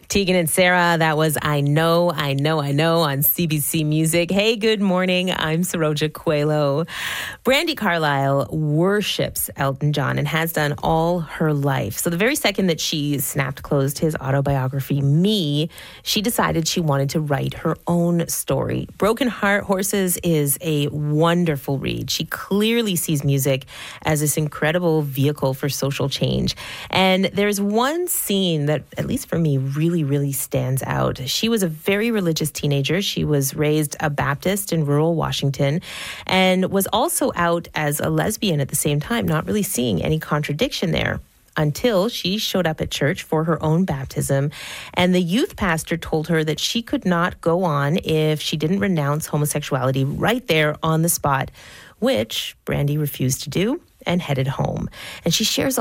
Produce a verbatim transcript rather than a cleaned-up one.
Tegan and Sarah, that was I Know, I Know, I Know on C B C Music. Hey, good morning. I'm Saroja Coelho. Brandi Carlile worships Elton John and has done all her life. So the very second that she snapped closed his autobiography, Me, she decided she wanted to write her own story. Broken Heart Horses is a wonderful read. She clearly sees music as this incredible vehicle for social change. And there's one scene that, at least for me, really really stands out. She was a very religious teenager. She was raised a Baptist in rural Washington and was also out as a lesbian at the same time, not really seeing any contradiction there until she showed up at church for her own baptism. And the youth pastor told her that she could not go on if she didn't renounce homosexuality right there on the spot, which Brandi refused to do and headed home. And she shares